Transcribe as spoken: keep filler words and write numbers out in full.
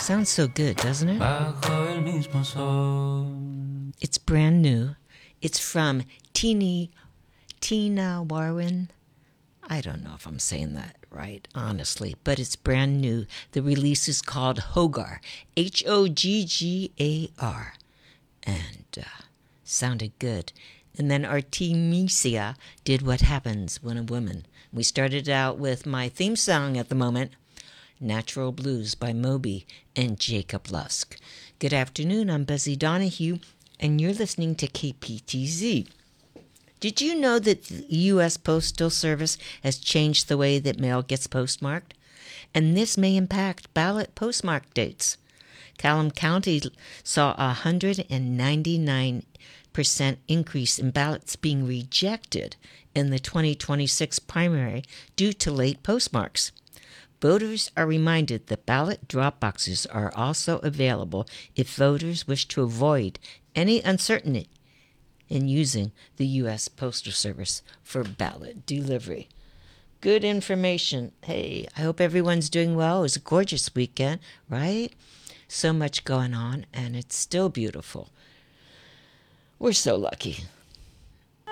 Sounds so good, doesn't it? Bajo el mismo sol. It's brand new. It's from Teeny, Tina Warren. I don't know if I'm saying that right, honestly, but it's brand new. The release is called Hogar, H O G G A R, and uh, sounded good. And then Artemisia did What Happens When a Woman. We started out with my theme song at the moment, Natural Blues by Moby and Jacob Lusk. Good afternoon, I'm Buzzy Donahue, and you're listening to K P T Z. Did you know that the U S Postal Service has changed the way that mail gets postmarked? And this may impact ballot postmark dates. Clallam County saw a one hundred ninety-nine percent increase in ballots being rejected in the twenty twenty-six primary due to late postmarks. Voters are reminded that ballot drop boxes are also available if voters wish to avoid any uncertainty in using the U S Postal Service for ballot delivery. Good information. Hey, I hope everyone's doing well. It was a gorgeous weekend, right? So much going on, and it's still beautiful. We're so lucky.